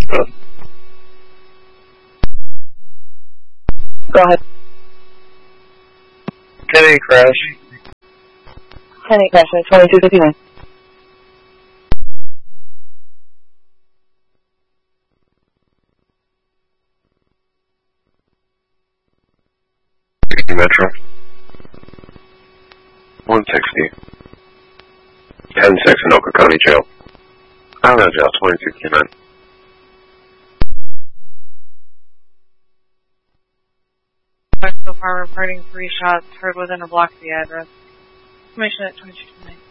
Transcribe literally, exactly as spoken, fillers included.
Uh, Go ahead. ten eight crash. ten eight crash at twenty-two fifty-nine. sixty Metro. one sixty. ten six in Oka County Jail. Island Jail, twenty-two fifty-nine. So far reporting three shots heard within a block of the address. Information at twenty-two fifty-nine.